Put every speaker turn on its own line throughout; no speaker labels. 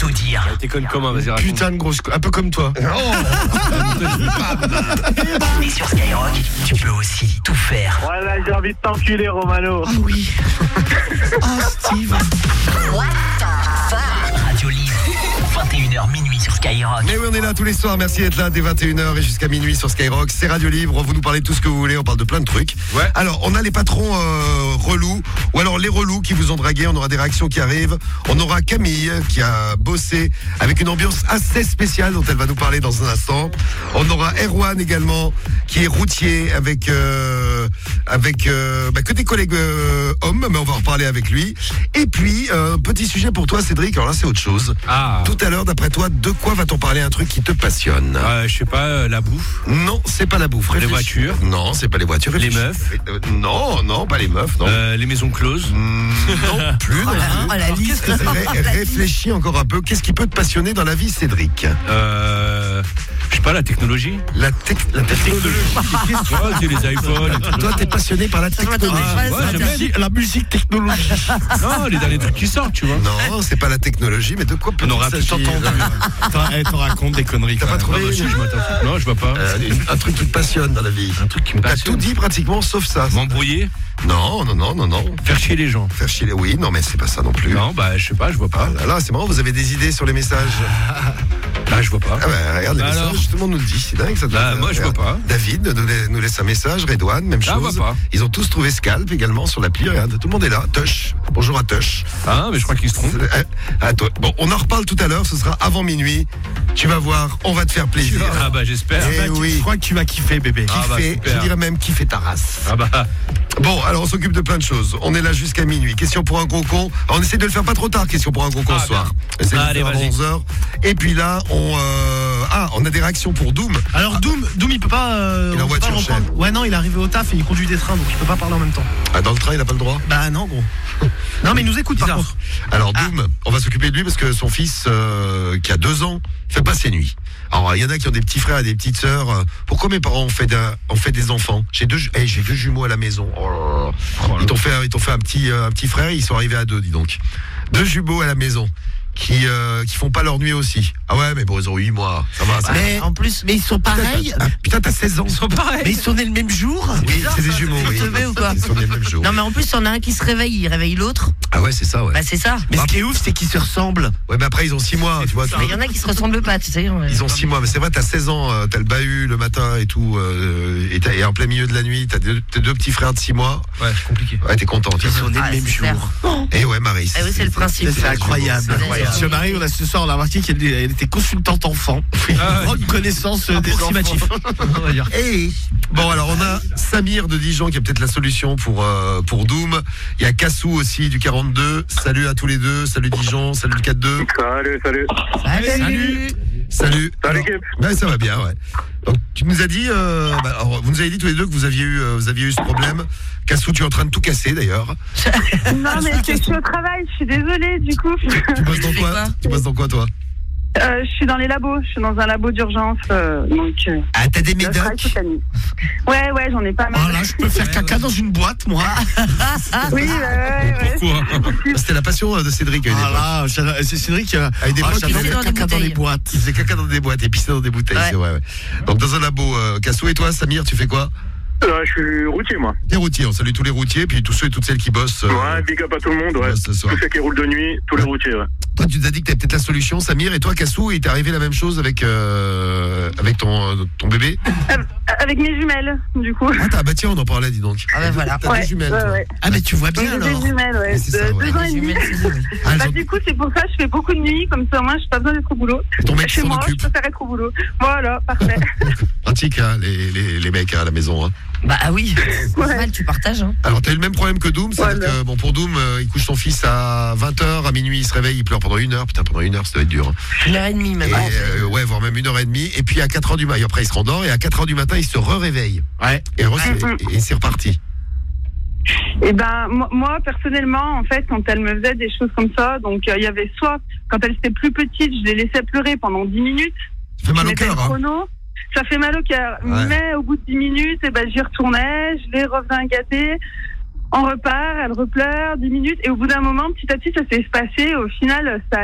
tout dire.
T'es conne comment, vas-y, raconte.
Putain de grosse, un peu comme toi.
Et sur Skyrock, tu peux aussi tout faire.
Voilà, j'ai envie de t'enculer, Romano.
Ah oui. Oh Steve.
Radio Libre, 21h minuit sur Skyrock.
Mais oui, on est là tous les soirs. Merci d'être là dès 21h et jusqu'à minuit sur Skyrock. C'est Radio Libre. Vous nous parlez de tout ce que vous voulez. On parle de plein de trucs.
Ouais.
Alors, on a les patrons relous ou alors les relous qui vous ont dragué. On aura des réactions qui arrivent. On aura Camille qui a bossé avec une ambiance assez spéciale dont elle va nous parler dans un instant. On aura Erwan également qui est routier avec que des collègues hommes, mais on va en reparler avec lui. Et puis, petit sujet pour toi, Cédric. Alors là, c'est autre chose.
Ah.
Tout à l'heure, d'après toi, de quoi va-t-on parler? Un truc qui te passionne?
Je sais pas, la bouffe.
Non, c'est pas la bouffe.
Les
Réfléchis.
voitures.
Non, c'est pas les voitures.
Les
Réfléchis.
meufs.
Non, pas les meufs, non.
Les maisons closes.
Non plus. non plus.
la liste.
Réfléchis encore un peu. Qu'est-ce qui peut te passionner dans la vie, Cédric?
Je sais pas, la technologie.
La technologie.
C'est les iPhones. Et tout.
Toi, t'es passionné par la technologie.
La musique technologique.
Non, les derniers trucs qui sortent, tu vois.
Non, c'est pas la technologie, mais de quoi peut-on
On aurait pu
s'agir?
t'entendre.
T'en racontes des conneries.
T'as pas trouvé?
Si, je m'attends. Non, je vois pas.
Un truc qui te passionne dans la vie.
Un truc qui me
T'as
passionne.
tout dit pratiquement, sauf ça.
M'embrouiller.
Non.
Faire chier les gens.
Faire chier les... Oui, non, mais c'est pas ça non plus.
Non, je sais pas, je vois
Ah
pas.
là, c'est marrant, vous avez des idées sur les messages.
Je vois pas.
Ah bah, regarde les
Alors
messages, tout le monde nous le dit, c'est dingue ça.
Moi, je vois pas.
David nous laisse un message, Redouane, même chose.
Je vois pas.
Ils ont tous trouvé Scalp également sur l'appli, regarde, tout le monde est là. Tush, bonjour à Tush.
Mais je crois qu'ils se trompent.
À toi. Bon, on en reparle tout à l'heure, ce sera avant minuit. Tu vas voir, on va te faire plaisir.
J'espère.
Eh oui.
Je crois que tu vas kiffer, bébé.
Kiffer,
super.
je dirais même kiffer ta race. Bon, alors on s'occupe de plein de choses. On est là jusqu'à minuit. Question pour un gros con. Alors, on essaie de le faire pas trop tard, question pour un gros con ce soir. Essaye de le
Allez,
faire avant
vas-y.
11h. Et puis là, on a des réactions pour Doom.
Alors Doom il peut pas.
Il est en
on peut pas
voiture,
le reprendre.
chef.
Ouais, non, il est arrivé au taf et il conduit des trains, donc il peut pas parler en même temps.
Ah, dans le train, il n'a pas le droit?
Bah non, gros. Non, mais il nous écoute par contre.
Alors Doom, on va s'occuper de lui parce que son fils, qui a 2 ans, fait pas ses nuits. Alors il y en a qui ont des petits frères et des petites sœurs. Pourquoi mes parents ont fait des enfants? J'ai 2 jumeaux à la maison. Oh là là. Ils t'ont fait un petit frère. Ils sont arrivés à 2, dis donc. 2 jumeaux à la maison qui font pas leur nuit aussi. Ah ouais, mais bon, ils ont 8 mois. Ça va.
Mais en plus, mais ils sont pareils.
Putain, t'as 16 ans.
Ils sont pareils. Mais ils sont nés le même jour.
Oui, c'est des jumeaux.
Vous
Oui.
teuvez ou quoi?
Ils sont nés le même jour.
Non, mais en plus, il y en a un qui se réveille, il réveille l'autre.
Ah ouais, c'est ça, ouais.
Bah, c'est ça.
Mais ce qui est ouf, c'est qu'ils se ressemblent.
Ouais, mais après, ils ont 6 mois, tu vois.
Mais il y en a qui se ressemblent pas, tu sais.
Ils ont 6 mois, mais c'est vrai, t'as 16 ans, t'as le bahut le matin et tout, et en plein milieu de la nuit, t'as 2 petits frères de 6 mois.
Ouais, c'est compliqué.
Ouais, t'es content.
Ils sont nés
Ah,
le même
c'est clair.
jour.
Et ouais, Marie.
Ah oui, c'est le principe.
C'est incroyable.
C'est
Marie, on a ce soir, on a remarqué qu'elle était consultante enfant. Grande connaissance des
Approximatif.
enfants.
On va dire.
Hey. Bon, alors on a Samir de Dijon qui a peut-être la solution pour Doom. Il y a Kassou aussi du 42. Salut à tous les deux. Salut Dijon. Salut le 4-2.
Salut.
Salut.
Salut.
Salut, l'équipe.
Ben, ça va bien, ouais. Donc tu nous as dit, alors, vous nous avez dit tous les deux que vous aviez eu ce problème. Kassou, tu es en train de tout casser d'ailleurs.
Non, mais c'est que je suis au travail, je suis désolée du coup.
Tu bosses dans
Tu fais
quoi?
quoi
Tu bosses dans quoi toi?
Je suis dans les labos, je suis dans un labo d'urgence. Donc,
Ah, t'as des
je travaille
médocs?
toute la nuit. Ouais, j'en ai pas mal.
Oh là, je peux faire caca dans une boîte, moi.
Oui, ouais.
Pourquoi?
C'était la passion de Cédric à une époque.
Ah là, c'est Cédric.
À une époque,
j'adore
il faisait
faire
dans des
caca dans les
bouteilles.
boîtes.
il faisait caca dans des boîtes et pissait dans des bouteilles,
Ouais.
c'est vrai, ouais. Donc dans un labo, Kassou, et toi, Samir, tu fais quoi?
Je suis routier, moi.
T'es routier, on salue tous les routiers, puis tous ceux et toutes celles qui bossent.
Ouais, big up à tout le monde, ouais.
ce soir.
Tous ceux qui roulent de nuit, tous les routiers, ouais.
Toi, tu nous as dit que t'avais peut-être la solution, Samir, et toi, Kassou, il t'est arrivé la même chose avec ton bébé?
Avec mes jumelles, du coup.
Ah, bah tiens, on en parlait, dis donc.
Ah ben voilà.
T'as des jumelles, toi.
Ouais.
Ah, mais tu vois
Donc,
bien
j'ai
alors.
des jumelles, ouais.
Mais c'est ça, ouais.
2 ans et demi.
Ah, elles
Bah,
ont-
du coup, c'est pour ça que je fais beaucoup de nuit, comme ça, moi, je n'ai pas besoin d'être au boulot.
Ton mec
Chez
s'en
moi,
occupe.
je préfère être au boulot. Voilà, parfait.
Pratique, hein, les mecs hein, à la maison. Hein.
Bah oui, c'est normal, tu partages. Hein.
Alors, t'as eu le même problème que Doom, c'est-à-dire
Voilà.
que, bon, pour Doom, il couche son fils à 20h, à minuit, il se réveille, il pleure pendant 1 heure. Putain, pendant 1 heure, ça doit être dur. Hein.
1h30 même.
Et, ouais, voire même 1h30. Et puis, à 4h du matin, après, il se rendort, et à 4h du matin, il se réveille.
Ouais.
Et c'est reparti.
Et ben moi personnellement en fait quand elle me faisait des choses comme ça, donc il y avait soit quand elle était plus petite je les laissais pleurer pendant 10 minutes,
Ça fait mal
je
au
mettais
cœur,
le
hein.
chrono, ça fait mal au cœur,
Ouais.
mais au bout de 10 minutes et ben j'y retournais, je les refaisais gâter, on repart, elle repleure 10 minutes et au bout d'un moment petit à petit ça s'est espacé, au final ça allait.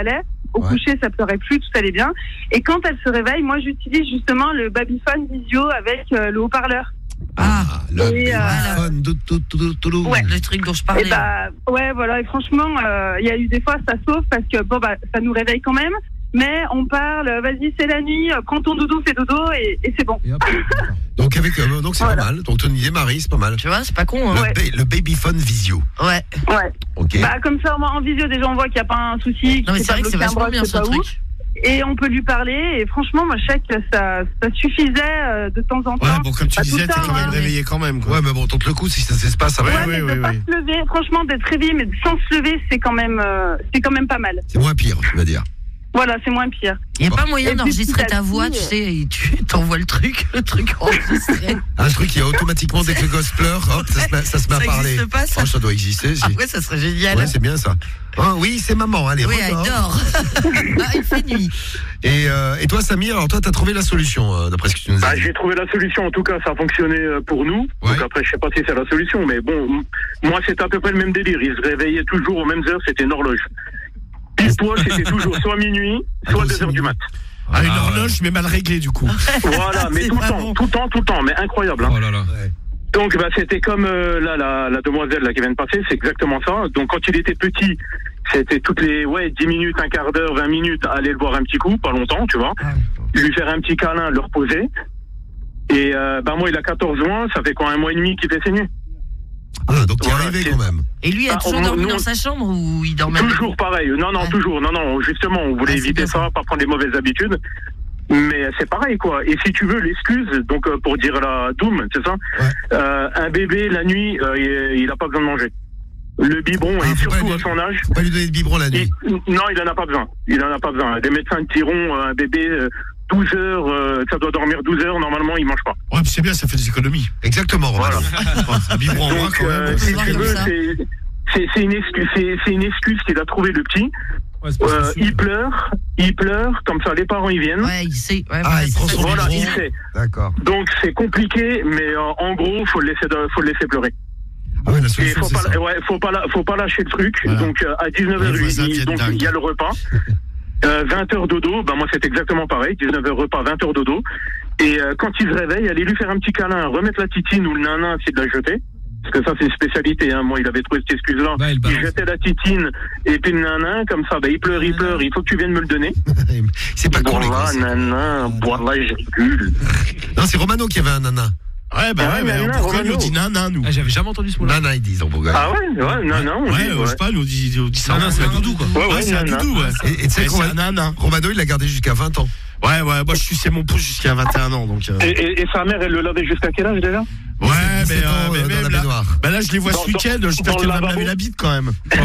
Au
Ouais.
coucher, ça pleurait plus, tout allait bien. Et quand elle se réveille, moi, j'utilise justement le Babyphone Visio avec le haut-parleur.
Ah,
Le
Et,
téléphone.
Ouais.
le truc dont je parlais.
Et ouais, voilà. Et franchement, il y a eu des fois, ça sauve parce que bon, bah, ça nous réveille quand même. Mais on parle, vas-y, c'est la nuit, prends ton doudou, fais dodo, et c'est bon.
Donc donc c'est
Voilà.
pas mal. Donc ton idée, Marie, c'est pas mal.
Tu vois, c'est pas con, hein.
Ouais.
Le Babyphone Visio.
Ouais.
Ouais.
Ok.
Bah, comme ça, moi, en visio, déjà, on voit qu'il n'y a pas un souci.
Non, mais c'est vrai que c'est vachement bien ce truc.
Et on peut lui parler. Et franchement, moi, je sais que ça suffisait de temps en temps.
Ouais, bon, comme tu
Pas tout
disais,
le
t'es
temps,
quand même
hein.
réveillé quand même, quoi.
Ouais, mais bon, tente le coup si ça se passe.
Ouais,
Ouais,
mais
ouais,
de pas
ouais.
se lever, franchement, d'être réveillé, mais sans se lever, c'est quand même pas mal.
C'est moins pire, tu vas dire.
Voilà, c'est moins pire.
Il n'y a pas moyen
Et puis,
d'enregistrer
petit à
ta voix,
petit,
tu sais, et tu t'envoies le truc enregistré.
Un truc qui a automatiquement, dès que le gosse pleure, hop, ça se met à
Ça
parler.
existe pas, ça.
Oh, ça doit exister. Si.
Après, ça serait génial.
Ouais, c'est bien ça. Ah, oui, c'est maman, allez,
Oui, elle
redors.
dort. Ah, il fait nuit.
Et toi, Samir, alors toi, t'as trouvé la solution, d'après ce que tu nous as
Bah,
dit.
j'ai trouvé la solution, en tout cas, ça a fonctionné pour nous.
Ouais.
Donc après, je sais pas si c'est la solution, mais bon, moi, c'était à peu près le même délire. Ils se réveillaient toujours aux mêmes heures, c'était une horloge. Pile poil, c'était toujours soit minuit, soit 2h du mat.
Ah, une horloge, mais mal réglée, du coup.
Voilà, mais
C'est
tout le
marrant.
temps, mais incroyable. Hein.
Oh là là.
Donc, bah, c'était comme là, la demoiselle là, qui vient de passer, c'est exactement ça. Donc, quand il était petit, c'était toutes les 10 minutes, un quart d'heure, 20 minutes, aller le voir un petit coup, pas longtemps, tu vois. Lui faire un petit câlin, le reposer. Et bah, moi, il a 14 mois, ça fait quoi, 1 mois et demi qu'il fait ses nuits.
Ah, donc t'es
Voilà,
arrivé
c'est-
quand même.
Et lui a
Ah,
toujours
on-
dormi
nous,
dans
on-
sa chambre ou il dormait
Toujours pareil. Non,
Ouais.
toujours. Non, justement, on voulait
Ah, c'est
éviter
bien
ça, pas prendre des mauvaises habitudes. Mais c'est pareil, quoi. Et si tu veux, l'excuse, donc pour dire la Doom, c'est ça, un bébé, la nuit, il a pas besoin de manger. Le biberon,
Ah,
et
faut pas
surtout
lui-
à son âge,
Faut pas lui donner de biberon la nuit.
non, il en a pas besoin. Il en a pas besoin. Les médecins diront, un bébé, 12 heures, ça doit dormir 12 heures, normalement, il mange pas.
Ouais, puis c'est bien, ça fait des économies.
Exactement, Romain.
Un biberon en moins,
Donc,
quand même.
si
voir
tu
comme
veux,
ça.
c'est une excuse, c'est une excuse qu'il a trouvé le petit.
Ouais, c'est parce que
Il pleure, comme ça les parents ils viennent.
Ouais, il sait. Ouais,
Ah, il
c'est
prend
ça.
son
Voilà,
biberon.
il sait.
D'accord.
Donc c'est compliqué, mais en gros, faut le laisser pleurer.
Ah ouais, la
Et
solution, c'est ça.
faut pas lâcher le truc.
Voilà.
Donc à 19h,
Les voisins
il
deviennent
y a le repas. 20h dodo, bah moi c'est exactement pareil, 19h repas, 20h dodo. Et quand il se réveille, aller lui faire un petit câlin, remettre la titine ou le nanin, c'est de la jeter. Parce que ça c'est une spécialité, hein. Moi il avait trouvé cette excuse-là.
Bah, il
Il
balance.
jetait la titine et puis le nanin, comme ça, bah il pleure, il faut que tu viennes me le donner.
C'est pas con, les gosses.
Nanin, voilà, je recule.
Non, c'est Romano qui avait un nana.
Ouais, bah
Ah
ouais,
ouais,
mais
mais
en Bourgogne,
Romano.
on dit nana, nous.
Ah, j'avais jamais entendu ce mot-là.
Nana, ils disent en Bourgogne.
Ah ouais, non, on
Ouais,
dit,
je sais pas, nous on dit ça.
Nana, c'est un doudou, quoi.
Ouais,
c'est un
nana.
doudou, ouais.
Et tu sais
Et
qu'on
c'est un nana.
Romano, il l'a gardé jusqu'à 20 ans.
Ouais, moi je suçais mon pouce jusqu'à 21 ans, donc.
Et sa mère, elle le lavait jusqu'à quel âge déjà?
Ouais, mais
17 ans, dans
même
la
là.
baignoire.
Bah là, je les vois ce week-end, j'espère
dans
qu'elle
le
va me laver
lavabo.
la bite quand même.
Oh.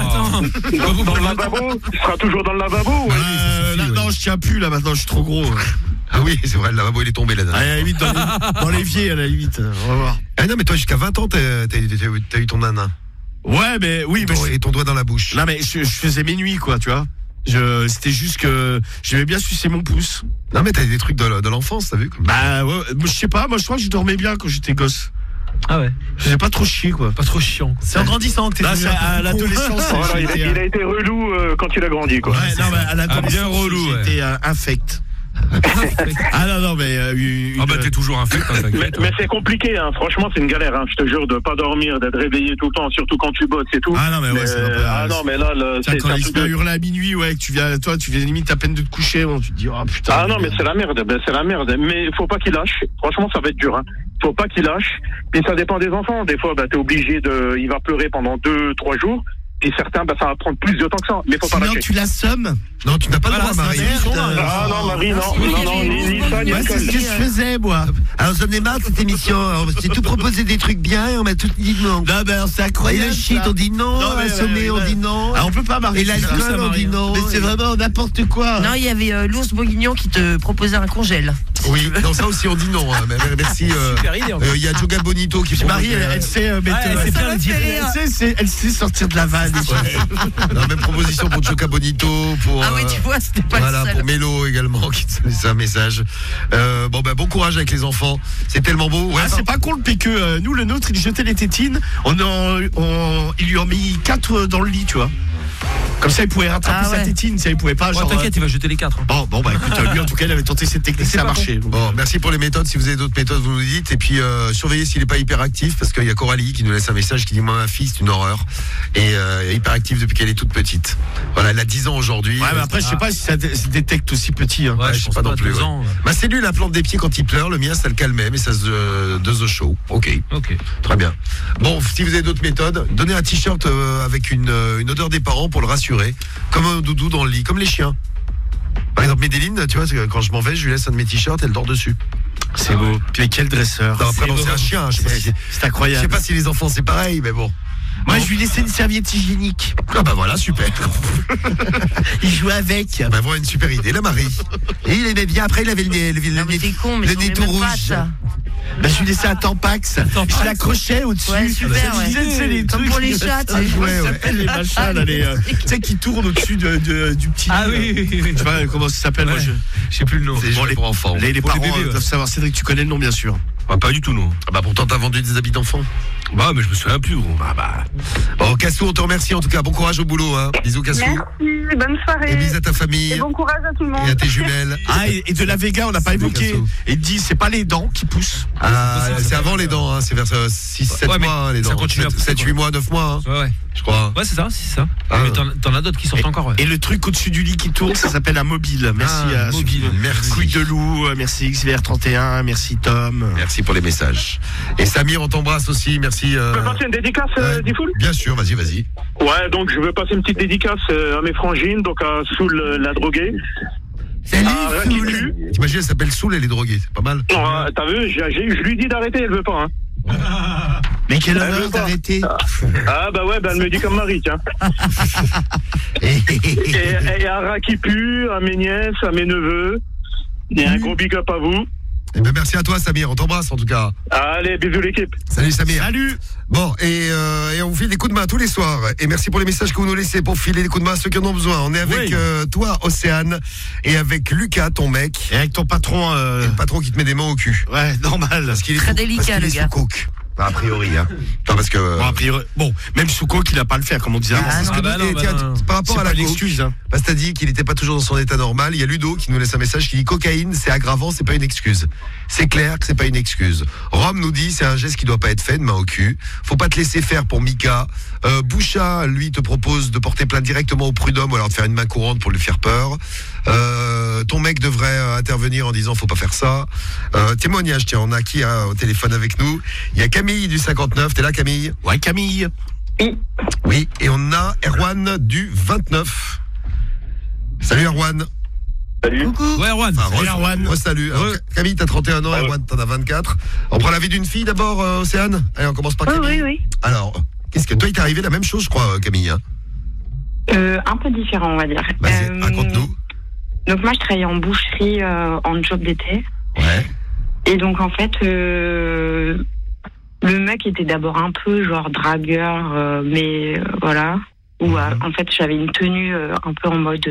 Dans le lavabo? Tu seras toujours dans le lavabo? Ouais.
Là,
ouais.
non, je tiens plus là maintenant, je suis trop gros.
Ah oui, c'est vrai, le lavabo, il est tombé là.
À la limite, dans l'évier, à la limite, on va voir.
Ah non, mais toi, jusqu'à 20 ans, t'as eu ton nana.
Ouais, mais oui, mais
Et ton doigt dans la bouche.
non, mais je faisais mes nuits, quoi, tu vois. C'était juste que j'aimais bien sucer mon pouce.
Non, mais t'as des trucs de l'enfance, t'as vu comme...
Bah, ouais, je sais pas, moi je crois que je dormais bien quand j'étais gosse.
Ah ouais.
Je faisais pas trop chier, quoi.
Pas trop chiant.
C'est en grandissant que t'es
Là,
devenu
c'est
un peu
à
plus
l'adolescence.
Voilà, il a été relou quand il a grandi, quoi.
Ouais, non, mais à
bien
l'adolescence,
relou, ouais.
j'étais infect. Ah non, mais
Ah bah t'es toujours infect, hein, t'inquiète.
Mais c'est compliqué, hein. Franchement, c'est une galère, hein. Je te jure, de pas dormir, d'être réveillé tout le temps, surtout quand tu bosses et tout.
Ah non, mais ouais, c'est un peu-
ah non, mais là,
Tiens,
c'est
quand
un
il
truc
se met à
de...
hurler à minuit, ouais, que tu viens limite à peine de te coucher, bon, tu te dis, oh putain.
Ah non, mais c'est la merde, c'est la merde. Mais faut pas qu'il lâche. Franchement, ça va être dur, hein. Faut pas qu'il lâche. Puis ça dépend des enfants. Des fois, t'es obligé il va pleurer pendant 2-3 jours. Puis certains, ça va prendre plus de temps que ça. Mais faut pas
Sinon,
lâcher.
tu l'assommes.
Non, tu n'as pas le
Voilà,
droit, Marie.
c'est merde.
Ah non, Marie, non, ni ça, ni
Ouais, c'est ce que
alcool.
je faisais, moi.
Alors, ça n'est marre de cette émission. Alors, on s'est tout proposé des trucs bien et on m'a tout dit non.
Non, ben, c'est
Et
incroyable.
le shit,
ça.
on dit non.
Non, mais,
Assommé, on dit non.
Ah, on peut pas marier.
Et l'alcool, on dit non.
Mais c'est vraiment n'importe quoi.
Non, il y avait l'ours bourguignon qui te proposait un congèle.
Oui, non, ça aussi, on dit non. Hein. Mais merci.
Super idée, en fait.
Il y a Joga Bonito qui
Marie,
propose,
elle sait mettre.
elle sait bien le dire.
Elle sait sortir de la vanne.
non, même proposition pour Joga Bonito, pour.
Ah oui, tu vois, c'était pas
Voilà,
le seul.
pour Mélo également, qui te laisse un message. Bon courage avec les enfants. C'est tellement beau. Ouais,
Ah, c'est pas con le PQ. Nous, le nôtre, il jetait les tétines. Il lui en mis 4 dans le lit, tu vois. Comme ça, il pouvait rattraper sa tétine. Il pouvait pas.
Ouais, t'inquiète, il va jeter les 4.
Bon, bah écoute, lui en tout cas, il avait tenté cette technique, ça a marché.
Bon, merci pour les méthodes. Si vous avez d'autres méthodes, vous nous dites. Et puis, surveillez s'il n'est pas hyperactif, parce qu'il y a Coralie qui nous laisse un message qui dit moi, ma fille, c'est une horreur. Et hyperactive depuis qu'elle est toute petite. Voilà, elle a 10 ans aujourd'hui.
Ouais, mais après, je sais pas si ça se détecte aussi petit. Hein.
Ouais, je sais pas non plus. Ma cellule, la plante des pieds quand il pleure. Le mien, ça le calmait, mais ça se does chaud. Ok. Très bien. Bon, si vous avez d'autres méthodes, donnez un t-shirt avec une odeur des parents pour le rassurer. Comme un doudou dans le lit, comme les chiens. Par exemple, Médéline, tu vois, quand je m'en vais, je lui laisse un de mes t-shirts, elle dort dessus.
C'est beau. Puis quel dresseur.
Non, après, c'est un chien.
C'est incroyable.
Je sais pas si les enfants c'est pareil, mais bon.
Moi, je lui laissais une serviette hygiénique.
Ah bah voilà, super.
Il jouait avec.
Bah voilà une super idée, la Marie. Et il aimait bien. Après, il avait le nez tout rouge.
Bah, je lui laissais un tampax. Je l'accrochais au-dessus.
Ouais, super,
les
comme pour les chats.
Ça s'appelle les machins, là, tu sais, qui tournent au-dessus du petit.
Ah oui.
Je sais pas comment ça s'appelle. Moi, je sais plus le nom.
C'est bon, pour enfants.
Les parents doivent savoir. Cédric, tu connais le nom, bien sûr.
Ah, pas du tout, non.
Ah bah pourtant, t'as vendu des habits d'enfants.
Bah, mais je me souviens plus, gros.
Bon, Cassou, on te remercie en tout cas. Bon courage au boulot. Hein. Bisous, Cassou.
Merci, bonne soirée.
Et bisous à ta famille.
Et bon courage à tout le monde.
Et à tes jumelles.
Ah, et de la Vega, on n'a pas évoqué. Et il dit, c'est pas les dents qui poussent.
Ah, c'est avant les dents, hein. C'est vers 6-7 mois, les dents. 7-8 mois, 9 mois. Hein.
Ouais.
Je crois.
Ouais, c'est ça. Mais t'en as d'autres qui sortent encore. Ouais.
Et le truc au-dessus du lit qui tourne, ça s'appelle un mobile. Merci à
mobile. Merci.
Couille de loup, merci XVR31, merci Tom.
Merci pour les messages. Et Samir, on t'embrasse aussi, merci.
Je peux passer une dédicace, Diffoul ?
Bien sûr, vas-y.
Ouais, donc je veux passer une petite dédicace à mes frangines, donc à Soul la droguée.
Salut
Soul. T'imagines, elle s'appelle Soul, elle est droguée, c'est pas mal.
Non, t'as vu, je lui dis d'arrêter, elle veut pas. Hein.
Mais quelle horreur d'arrêter.
Ah bah ouais, bah elle me dit comme Marie, tiens. et à Raki Pu, à mes nièces, à mes neveux. Et un gros big up à vous.
Eh ben merci à toi Samir, on t'embrasse en tout cas.
Allez, bisous l'équipe.
Salut Samir.
Salut.
Bon, et on vous file des coups de main tous les soirs. Et merci pour les messages que vous nous laissez pour filer des coups de main à ceux qui en ont besoin. On est avec toi, Océane, et avec Lucas, ton mec.
Et avec ton patron.
Et le patron qui te met des mains au cul.
Ouais, normal.
Parce qu'il est
très délicat, le gars.
Sous coke. A priori, hein. Enfin, parce que.
Bon, a priori, même sous coke, il a pas le faire, comme on disait avant.
Par rapport à la
l'excuse, hein.
Parce que t'as dit qu'il n'était pas toujours dans son état normal. Il y a Ludo qui nous laisse un message qui dit cocaïne, c'est aggravant, c'est pas une excuse. C'est clair que c'est pas une excuse. Rome nous dit c'est un geste qui doit pas être fait, de main au cul. Faut pas te laisser faire pour Mika. Boucha, lui, te propose de porter plainte directement au prud'homme ou alors de faire une main courante pour lui faire peur. Ton mec devrait intervenir en disant faut pas faire ça. Témoignage, tiens, on a qui au téléphone avec nous? Il y a Camille du 59, t'es là Camille?
Ouais, Camille.
Oui, et on a Erwan du 29. Salut Erwan.
Salut.
Coucou.
Ouais, Erwan.
Salut Erwan.
Salut. Camille, t'as 31 ans, Erwan, t'en as 24. On prend la vie d'une fille d'abord, Océane? Allez, on commence par Camille.
Oui.
Alors, qu'est-ce que toi, il t'est arrivé la même chose, je crois, Camille, hein?
Un peu différent, on va dire.
Vas-y, raconte-nous.
Donc moi, je travaillais en boucherie en job d'été.
Ouais.
Et donc, en fait, le mec était d'abord un peu genre dragueur, mais voilà. Où en fait, j'avais une tenue un peu en mode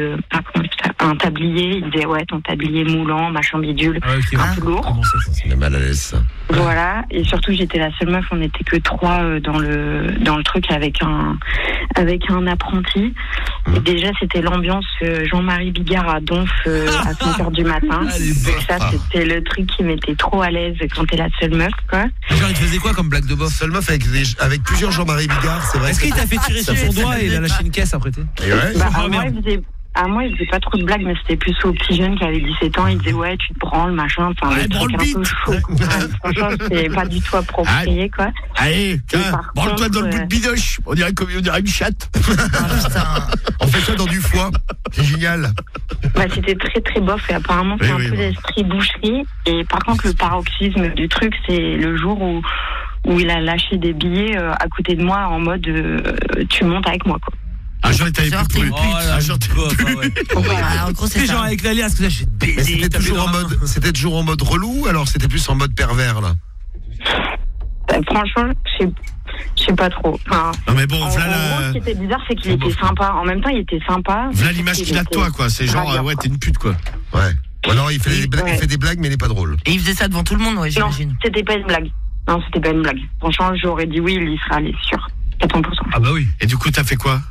un tablier. Il disait ouais, ton tablier moulant, machin bidule, un peu lourd.
C'est mal à l'aise, ça.
Voilà, et surtout j'étais la seule meuf, on n'était que 3 dans le truc avec un apprenti. Et déjà c'était l'ambiance Jean-Marie Bigard à Donf à 5h du matin. Donc ça c'était le truc qui m'était trop à l'aise quand t'es la seule meuf, quoi.
Genre il te faisait quoi comme blague de bof?
Seule meuf avec plusieurs Jean-Marie Bigard, c'est vrai.
Est-ce qu'il t'a fait tirer sur son doigt et il a lâché une caisse après?
Moi, il faisait pas trop de blagues, mais c'était plus au petit jeune qui avait 17 ans. Il disait, ouais, tu te branles, machin. Enfin,
ouais,
le truc un peu chaud. Franchement, c'était pas du tout approprié, quoi.
Allez, branle-toi dans le bout de bidoche. On dirait une chatte.
On fait ça dans du foie. C'est génial.
Bah, c'était très, très bof. Et apparemment, c'est un peu l'esprit boucherie. Et par contre, le paroxysme du truc, c'est le jour où il a lâché des billets à côté de moi en mode, tu montes avec moi, quoi.
Ah, genre, t'avais plus de
En gros, c'est
genre avec l'alias que là, j'ai
baisé. C'était toujours en mode relou, alors c'était plus en mode pervers, là?
Franchement, je sais pas trop. Enfin,
non, mais bon,
voilà. Ce qui était bizarre, c'est qu'il était sympa. En même temps, il était sympa.
Voilà l'image qu'il a de toi, quoi. C'est genre, ouais, t'es une pute, quoi.
Ouais. Ou alors, il fait des blagues, mais il est pas drôle.
Et il faisait ça devant tout le monde, ouais, j'imagine.
Non, c'était pas une blague. Franchement, j'aurais dit oui, il y serait allé sûr. 400%.
Ah bah oui.
Et du coup, t'as fait quoi?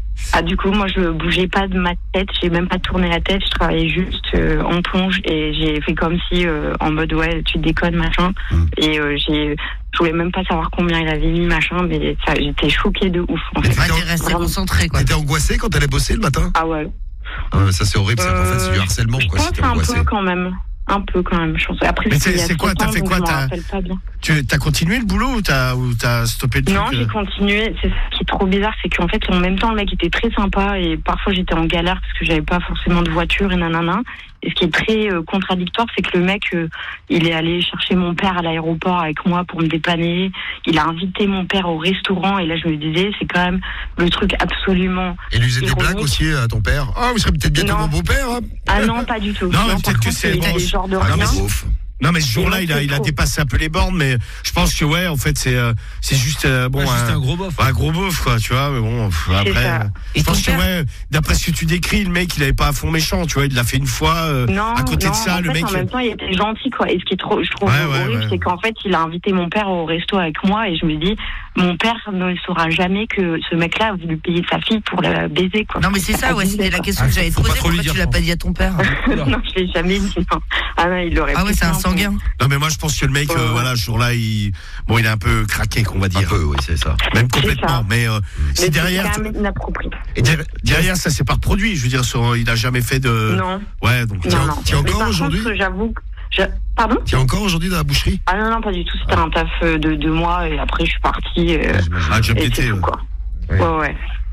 Ah, du coup, moi, je bougeais pas de ma tête, j'ai même pas tourné la tête, je travaillais juste en plonge et j'ai fait comme si, en mode, ouais, tu déconnes, machin. Et je voulais même pas savoir combien il avait mis, machin, mais ça, j'étais choquée de ouf. En fait.
t'es resté concentré, quoi.
T'étais angoissée quand t'allais bosser le matin?
Ah ouais.
Ça c'est horrible, ça. En fait, c'est du harcèlement,
Je
quoi. Si
pense
t'es angoissée.
un peu quand même, je pense. Après,
Mais
c'était il y a
c'est quoi,
trop
t'as fait
de temps,
quoi,
donc je m'en
t'as-
rappelle pas bien.
T'as continué le boulot ou t'as stoppé le
Non,
truc
j'ai continué. C'est ce qui est trop bizarre, c'est qu'en fait, en même temps, le mec était très sympa et parfois j'étais en galère parce que j'avais pas forcément de voiture et nanana. Et ce qui est très contradictoire, c'est que le mec, il est allé chercher mon père à l'aéroport avec moi pour me dépanner. Il a invité mon père au restaurant et là, je me disais, c'est quand même le truc absolument.
Et lui faisait des
ironique.
blagues aussi à ton père? Ah, vous serez peut-être bientôt
Non.
mon beau-père. Hein.
Ah non, pas du tout.
Non, mais
par
peut-être que
contre,
c'est
il a
bon,
des genres de
Ah,
rien.
mais beauf.
Non, mais ce jour-là, il a dépassé un peu les bornes, mais je pense que, ouais, en fait, c'est juste, bon,
juste un gros bof.
Un gros beauf, quoi, tu vois, mais bon, après,
ça.
Et
je pense
ton
que,
père
ouais, d'après ce que tu décris, le mec, il avait pas à fond méchant, tu vois, il l'a fait une fois,
Non,
à côté
non,
de ça,
en
le
fait,
mec.
en même temps, il était gentil, quoi. Et ce qui est trop, je trouve
Ouais, ouais,
horrible,
ouais.
c'est qu'en fait, il a invité mon père au resto avec moi, et je me dis, mon père ne saura jamais que ce mec-là a voulu payer sa fille pour la baiser, quoi.
Non, mais c'est ça, ouais, c'était la question que j'allais te
faut pas
poser.
trop lui
Pourquoi
dire,
tu l'as
je
pas dit à ton père?
Non, je l'ai jamais dit, non. Ah non, il aurait
Ah ouais,
pu
c'est un
faire,
sanguin.
Non, mais moi, je pense que le mec, voilà, ce jour-là, il est un peu craqué, qu'on va
Un
dire.
peu, oui, c'est ça.
Même
C'est
complètement,
ça.
mais
Mais
si derrière.
c'est quand même inapproprié.
Et
Derrière, ça s'est pas reproduit. Je veux dire, il a jamais fait de.
Non.
Ouais, donc.
Non, non.
Tiens
Mais
encore
par
aujourd'hui
contre, j'avoue que pardon?
T'es encore aujourd'hui dans la boucherie?
Ah non, non, pas du tout. C'était un taf de 2 mois et après, je suis partie.
Ah, j'ai
Et
pété.
c'est tout, quoi. Ouais.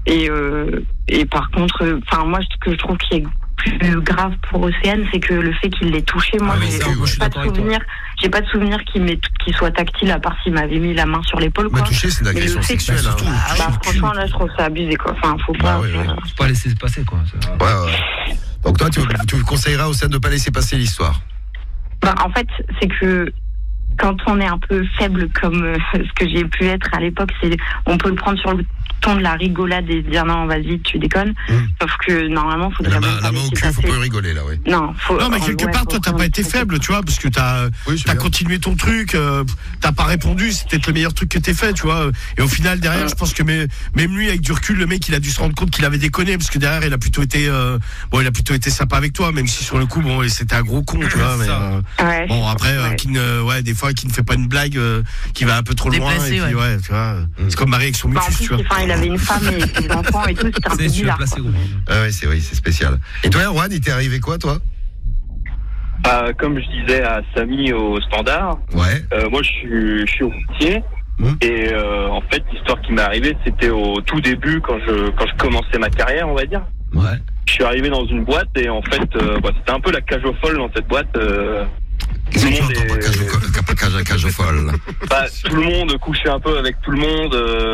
Et par contre, enfin, moi, ce que je trouve qui est plus grave pour Océane, c'est que le fait qu'il l'ait touché, moi,
Ah oui,
j'ai
ça, moi, je suis
pas de
d'accord avec toi.
souvenir. J'ai pas de souvenir qu'il soit tactile à part s'il m'avait mis la main sur l'épaule,
Mais
quoi.
toucher, c'est une
Mais
agression
le fait que-
sexuelle. Hein.
Bah, franchement, là, je trouve ça abusé, quoi. Enfin, faut pas.
ouais.
Faut pas laisser se passer, quoi.
Ouais. Donc toi, tu conseilleras au sein de ne pas laisser passer l'histoire.
Bah, en fait, c'est que quand on est un peu faible comme ce que j'ai pu être à l'époque, on peut le prendre sur le ton de la rigolade et se dire non, vas-y, tu déconnes. Sauf que normalement, il faudrait
La
même
main
pas
au
laisser
cul, faut
passer.
pas rigoler là, oui.
Non,
Non, mais quelque part, toi, t'as pas été faible, tu vois, parce que t'as continué ton truc, t'as pas répondu, c'est peut-être le meilleur truc que t'aies fait, tu vois. Et au final, derrière, je pense que même lui, avec du recul, le mec, il a dû se rendre compte qu'il avait déconné, parce que derrière, il a plutôt été sympa avec toi, même si sur le coup, bon, c'était un gros con, tu vois. Mais, bon, après, des fois, qui ne fait pas une blague, qui va un peu trop loin,
Déplacé,
et puis, ouais, tu vois. C'est comme Marie avec son
Bah, en
mutus,
plus,
tu vois.
enfin, il avait une femme et ses enfants et tout, c'était un peu
C'est, tu l'as
bizarre.
placé,
quoi.
gros.
Ah ouais, c'est spécial. Et toi, Erwan, il t'est arrivé quoi, toi?
Comme je disais à Samy au standard,
Ouais.
moi je suis routier. Et en fait, l'histoire qui m'est arrivée, c'était au tout début quand je commençais ma carrière, on va dire.
Ouais.
Je suis arrivé dans une boîte et en fait, c'était un peu la cage aux folles dans cette boîte.
Qu'est-ce que tu entends par cage au folle?
Tout le monde couchait un peu avec tout le monde.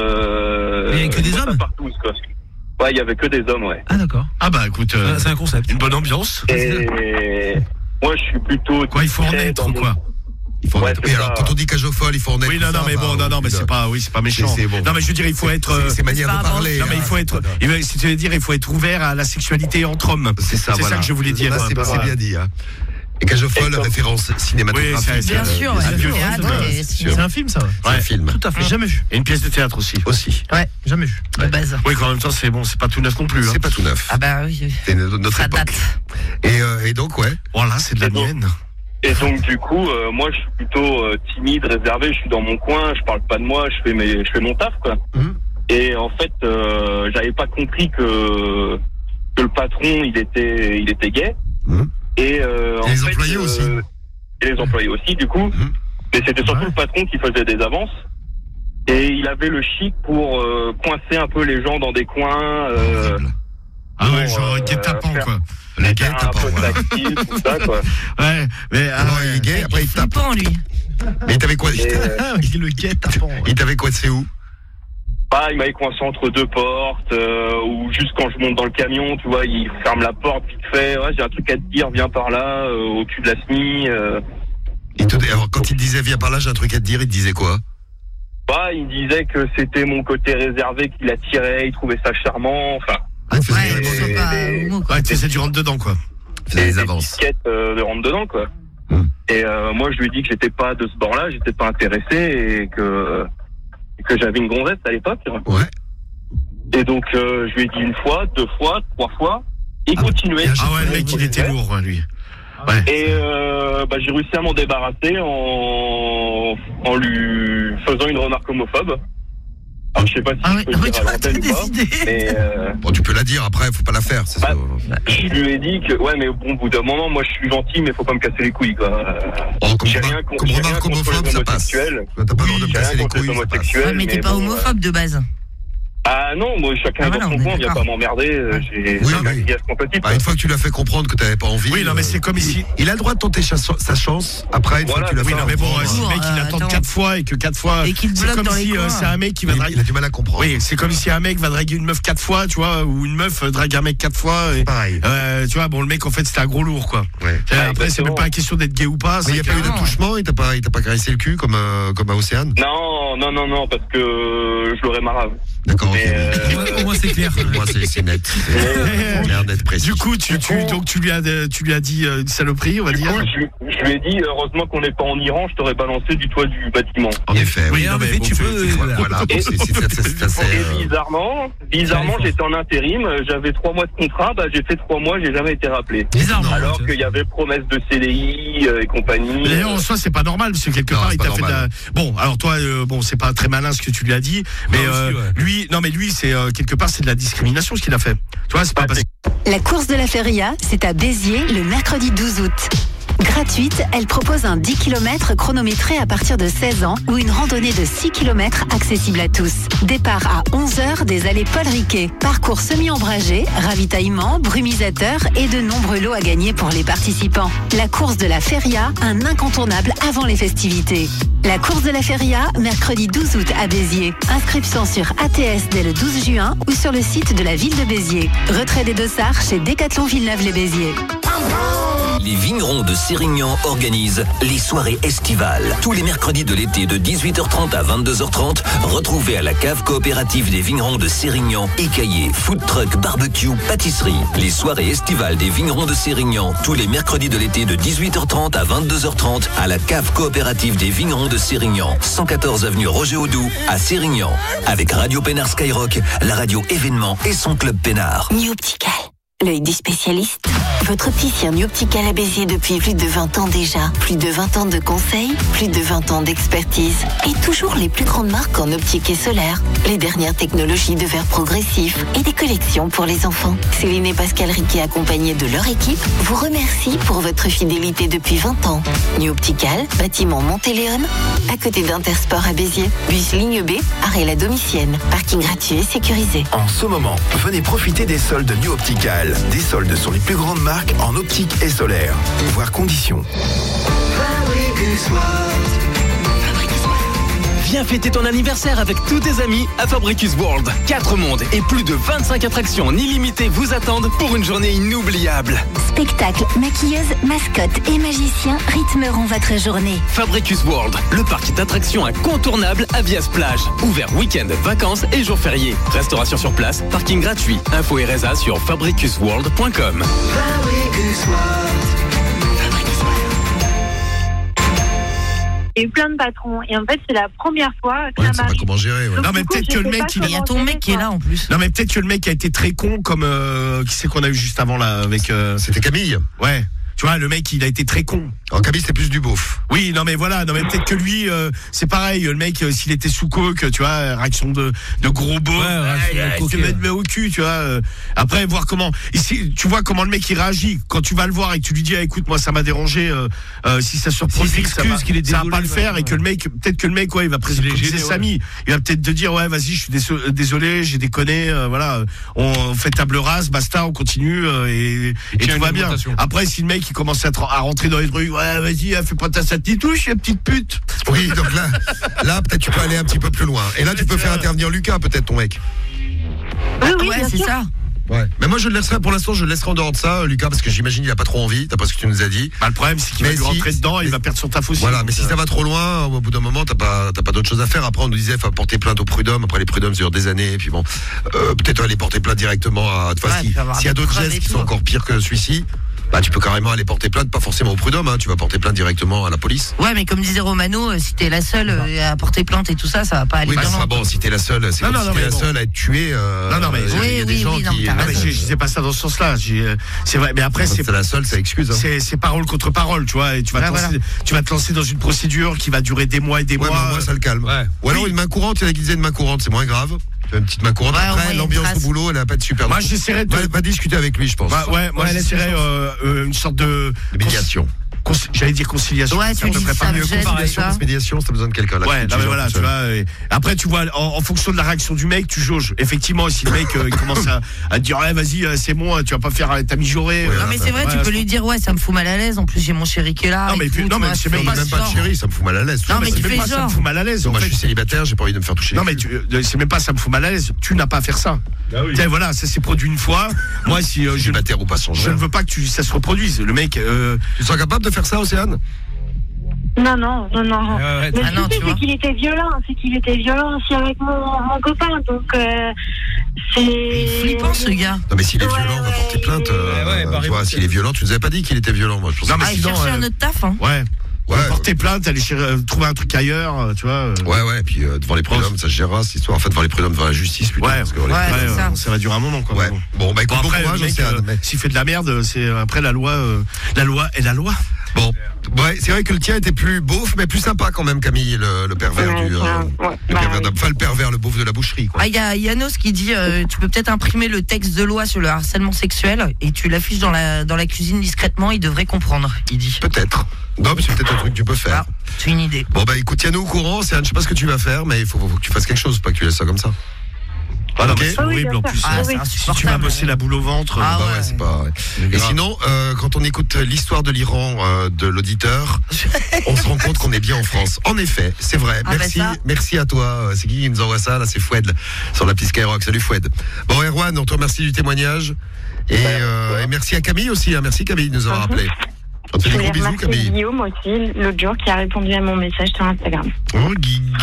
Mais il y avait que des hommes
partout, quoi. Ouais, il y avait que des hommes, ouais.
Ah, d'accord.
Ah, bah, écoute,
C'est un concept.
une bonne ambiance.
Et moi, je suis plutôt.
Quoi, il faut en être, quoi.
Il faut en
Ouais,
être.
c'est
Et
ça.
alors, quand on dit cage au folle, il faut en être.
Oui, non, mais bon, non, mais c'est pas méchant.
C'est bon.
Non, mais je veux dire, il faut être.
C'est manière de parler.
Non, mais il faut être. Si tu veux dire, il faut être ouvert à la sexualité entre hommes.
C'est ça, voilà.
C'est ça que je voulais dire.
Là, c'est
Voilà.
bien dit. Hein. Et cage au folle, référence cinématographique.
Oui,
Bien sûr,
c'est
ouais,
un vieux
théâtre
film.
et
sûr. C'est un film, ça.
C'est un film.
Tout à fait. Jamais vu. Et une pièce de théâtre aussi.
Ouais,
Jamais vu.
de base.
Oui, quand en même temps, c'est bon, c'est pas tout neuf non plus.
C'est pas tout neuf.
Ah bah oui,
C'est notre
ça
époque.
date.
Et donc, ouais.
Voilà, c'est de la mienne.
Et donc du coup, moi je suis plutôt timide, réservé, je suis dans mon coin, je parle pas de moi, je fais mon taf, quoi. Et en fait, j'avais pas compris que le patron il était gay. Et en
les
fait,
employés aussi.
Et les employés aussi, du coup. Mais c'était surtout le patron qui faisait des avances. Et il avait le chic pour coincer un peu les gens dans des coins.
Ah ouais, genre guet-apens, quoi.
Les
Faire un peu tactile, tout ça, quoi.
Ouais, mais
alors il est gay, après il tape.
Flippant, lui.
Mais il t'avait quoi?
il le guet-apens.
Il t'avait quoi? C'est où?
Il m'avait coincé entre deux portes, ou juste quand je monte dans le camion, tu vois, il ferme la porte vite fait. Ouais, j'ai un truc à te dire, viens par là, au cul de la SMI.
Alors quand il te disait viens par là, j'ai un truc à te dire, il te disait quoi?
Il disait que c'était mon côté réservé qui l'attirait, il trouvait ça charmant, enfin.
Il faisait
Ouais, c'est pas homo, quoi.
Ouais, tu sais, du rentre dedans, quoi.
des avances.
Disquettes de rentre dedans, quoi. Et moi, je lui ai dit que j'étais pas de ce bord-là, j'étais pas intéressé et que j'avais une gonzesse à l'époque.
Ouais.
Et donc, je lui ai dit une fois, 2 fois, 3 fois. Il continuait.
Ah ouais, le mec, il était lourd, lui. Ouais.
Et j'ai réussi à m'en débarrasser en lui faisant une remarque homophobe. Alors, je sais pas si je peux le dire à l'antenne ou pas, mais
bon, tu peux la dire après, faut pas la faire. C'est ça.
Je lui ai dit que ouais, mais bon, au bout d'un moment, moi, je suis gentil, mais faut pas me casser les couilles, quoi. J'ai rien contre les homosexuels.
T'as pas le droit de me casser les couilles.
Ouais, mais t'es pas homophobe de base.
Ah non, moi chacun est dans son coin, viens pas m'emmerder. J'ai un gaz compatible.
Une fois que tu l'as fait comprendre que t'avais pas envie.
Oui, non, mais c'est comme ici.
Il a le droit de tenter sa chance. Après, une fois que tu l'as fait.
Oui, non, mais bon, si le mec il attend 4 fois et que 4 fois.
Et qu'il bloque dans les coins.
C'est un mec qui va draguer.
Il a du mal à comprendre.
Oui, c'est comme si un mec va draguer une meuf 4 fois, tu vois, ou une meuf drague un mec 4 fois. Et,
pareil.
Tu vois, bon, le mec en fait c'était un gros lourd, quoi.
Ouais.
Après, c'est même pas une question d'être gay ou pas.
Mais il n'y a pas eu de touchement, il t'a pas caressé le cul comme à Océane?
Non, parce que je l'aurais marave.
D'accord.
Au moins c'est clair.
Moi c'est net. C'est clair, net, précis.
Du coup, tu lui as dit une saloperie, on va dire.
Je lui ai dit heureusement qu'on n'est pas en Iran, je t'aurais balancé du toit du bâtiment.
En effet.
Oui, non, mais tu peux.
Voilà.
Et bizarrement, j'étais en intérim, j'avais 3 mois de contrat, j'ai fait 3 mois, j'ai jamais été rappelé.
Bizarrement.
Alors qu'il y avait promesse de CDI et compagnie.
D'ailleurs, en soi, c'est pas normal, parce que quelque part, il t'a fait de la... Bon, alors toi, c'est pas très malin ce que tu lui as dit, mais lui, c'est quelque part, c'est de la discrimination ce qu'il a fait. Tu vois, c'est pas parce...
La course de la Feria, c'est à Béziers le mercredi 12 août. Gratuite, elle propose un 10 km chronométré à partir de 16 ans ou une randonnée de 6 km accessible à tous. Départ à 11h des allées Paul Riquet. Parcours semi-ombragé, ravitaillement, brumisateur et de nombreux lots à gagner pour les participants. La course de la Feria, un incontournable avant les festivités. La course de la Feria, mercredi 12 août à Béziers. Inscription sur ATS dès le 12 juin ou sur le site de la ville de Béziers. Retrait des dossards chez Décathlon Villeneuve-les-Béziers.
Les Vignerons de Sérignan organisent les soirées estivales. Tous les mercredis de l'été de 18h30 à 22h30, retrouvez à la cave coopérative des Vignerons de Sérignan, écaillés, food truck, barbecue, pâtisserie. Les soirées estivales des Vignerons de Sérignan, tous les mercredis de l'été de 18h30 à 22h30 à la cave coopérative des Vignerons de Sérignan, 114 avenue Roger Audoux à Sérignan. Avec Radio Pénard Skyrock, la radio événement et son club Pénard.
New Optical, l'œil du spécialiste. Votre opticien New Optical à Béziers depuis plus de 20 ans déjà. Plus de 20 ans de conseils, plus de 20 ans d'expertise. Et toujours les plus grandes marques en optique et solaire. Les dernières technologies de verre progressif et des collections pour les enfants. Céline et Pascal Riquet, accompagnés de leur équipe, vous remercient pour votre fidélité depuis 20 ans. New Optical, bâtiment Montéléon, à côté d'Intersport à Béziers. Bus ligne B, arrêt la Domitienne. Parking gratuit et sécurisé.
En ce moment, venez profiter des soldes New Optical. Des soldes sur les plus grandes marques en optique et solaire. Voir conditions.
Viens fêter ton anniversaire avec tous tes amis à Fabricus World. 4 mondes et plus de 25 attractions en illimité vous attendent pour une journée inoubliable.
Spectacles, maquilleuses, mascottes et magiciens rythmeront votre journée.
Fabricus World, le parc d'attractions incontournable à Vias-Plage. Ouvert week-end, vacances et jours fériés. Restauration sur place, parking gratuit. Info et résa sur fabricusworld.com.
Il y a eu plein de patrons et en fait c'est la première fois que
Ouais,
ça
c'est pas
m'arrive.
comment gérer. Ouais.
Donc,
Non, mais
du coup,
peut-être
je
que le
sais
mec,
pas
il
Il y a
comment
ton
gérer,
mec qui est
quoi.
là en plus.
Non, mais peut-être que le mec a été très con comme qui c'est qu'on a eu juste avant là avec
C'était Camille.
ouais. Tu vois, le mec, il a été très con.
Alors Camille, c'est plus du beauf.
Oui, non mais voilà, non mais peut-être que lui, c'est pareil, le mec, s'il était sous coke, tu vois, réaction de gros beau, il se met au cul, tu vois. Après, voir comment, ici, tu vois comment le mec il réagit quand tu vas le voir et que tu lui dis, ah, écoute, moi ça m'a dérangé, si ça surproduit, ça va pas le faire et que le mec, peut-être que le mec, ouais, il va présenter Samy, il va peut-être te dire, ouais, vas-y, je suis désolé, j'ai déconné, voilà, on fait table rase, basta, on continue et tout va bien. Après, si le mec il commence à rentrer dans les trucs, ouais, vas-y, fais pas ta satitouche, petite pute.
Oui, donc là, peut-être tu peux aller un petit peu plus loin. Et là, tu peux faire intervenir Lucas, peut-être ton mec.
Oui,
Ouais, c'est ça.
Ouais. Mais moi, je le laisserai, pour l'instant, je le laisserai en dehors de ça, Lucas, parce que j'imagine qu'il a pas trop envie, d'après ce que tu nous as dit.
Bah, le problème, c'est qu'il va lui rentrer dedans, il va perdre son taf aussi.
Voilà, mais si ça va trop loin, au bout d'un moment, t'as pas d'autre chose à faire. Après, on nous disait, faut porter plainte au prud'homme. Après, les prud'hommes, ça dure des années. Et puis bon, peut-être aller porter plainte directement à, s'il y a d'autres gestes qui sont encore pires que celui-ci. Bah, tu peux carrément aller porter plainte, pas forcément au prud'homme, hein, tu vas porter plainte directement à la police.
Ouais, mais comme disait Romano, si t'es la seule à porter plainte et tout ça, ça va pas aller
Oui,
bien loin.
bon, si t'es la seule, c'est comme si t'es la seule à être tuée.
Non, mais
il y a des gens qui.
Non, mais je disais pas ça dans ce sens-là. C'est vrai, mais après, c'est
la seule, ça excuse. Hein.
C'est parole contre parole, tu vois, et tu vas te lancer dans une procédure qui va durer des mois et des mois.
Mais moi, ça le calme. Ouais. Ou alors une main courante, il y en a qui disaient une main courante, c'est moins grave. Une petite main courante. Après, l'ambiance au boulot, elle va pas être super.
Moi, j'essaierais de.
Va discuter avec lui, je pense.
Moi, j'essaierais une sorte de
médiation.
J'allais dire conciliation.
Ouais, tu dis
pas mieux. Conciliation, médiation, t'as besoin de quelqu'un là.
Ouais, non, mais voilà, tu vois. Après, tu vois, en fonction de la réaction du mec, tu jauges. Effectivement, si le mec il commence à te dire, vas-y, c'est bon, tu vas pas faire ta mijaurée.
Non, mais c'est vrai, tu peux lui dire, ça me fout mal à l'aise. En plus, j'ai mon chéri qui est là.
Non, mais c'est même pas
de chéri, ça me fout mal à l'aise.
Non, mais tu fais genre.
Ça me fout mal à l'aise.
Moi, je suis célibataire, j'ai pas envie de me faire toucher.
Non, mais c'est même pas ça me fout mal à l'aise. Tu n'as pas à faire ça. Voilà, ça s'est produit une fois. Moi, si
célibataire ou pas sans
je ne veux pas que ça se reproduise. Le mec.
Tu seras capable de faire ça, Océane?
Non. Mais le truc, c'est qu'il était violent aussi avec mon copain, donc c'est
flippant ce gars.
Non, mais s'il est violent, on va porter plainte. Tu vois, s'il est violent, tu nous avais pas dit qu'il était violent, moi.
Non, mais chercher un autre taf, hein.
Ouais. Porter plainte, aller trouver un truc ailleurs, tu vois.
Ouais, et puis devant les prud'hommes, ça se gérera cette histoire. Enfin, devant les prud'hommes, devant la justice, plutôt.
Parce que ça va durer un moment, quoi.
Ouais. Bon, bah écoute, bon courage,
s'il fait de la merde, c'est après la loi est la loi.
Bon, ouais, c'est vrai que le tien était plus beauf, mais plus sympa quand même, Camille, le pervers le pervers, le beauf de la boucherie, quoi.
Il y a Yanos qui dit, tu peux peut-être imprimer le texte de loi sur le harcèlement sexuel et tu l'affiches dans la cuisine discrètement, il devrait comprendre, il dit.
Peut-être. Non, mais c'est peut-être un truc que tu peux faire.
C'est une idée.
Bon, bah écoute, tiens-nous au courant, je sais pas ce que tu vas faire, mais il faut que tu fasses quelque chose, pas que tu laisses ça comme ça.
Ah non, mais c'est horrible en plus. Si tu vas bosser la boule au ventre.
C'est pas. Et sinon, quand on écoute l'histoire de l'Iran de l'auditeur, on se rend compte qu'on est bien en France. En effet, c'est vrai. Merci à toi. C'est qui nous envoie ça? Là, c'est Foued sur l'appli Skyrock. Salut Foued. Bon, Erwan, on te remercie du témoignage et merci à Camille aussi. Merci Camille de nous avoir appelé. On te fait des gros bisous, Camille.
Guillaume aussi, l'autre jour, qui a répondu à mon message sur Instagram.
Oh, Guigui.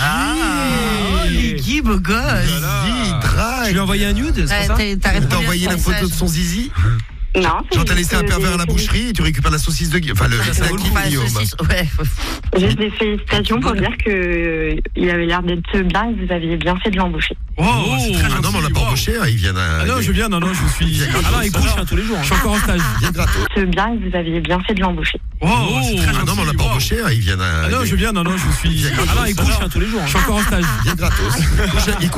Guigui, beau gosse.
Guigui, drague.
Tu lui as envoyé un nude, c'est ça?
T'as envoyé la photo de son zizi?
Non.
Genre t'as laissé un pervers à la boucherie et tu récupères la saucisse de Guillaume. Enfin, le snack de Guillaume.
Juste des félicitations pour dire que il avait l'air d'être bien et que vous aviez bien fait de l'embaucher.
Non, mais on l'a pas embauché, il vient à...
non, je viens, je suis... écoute, je viens tous les jours, je suis encore en stage.
Bien gratos.
Bien et que vous aviez bien fait de l'embaucher.
Non, mais on l'a pas embauché, il vient à...
je viens, je suis... écoute, je viens tous les jours, je suis encore en stage.
Bien gratos.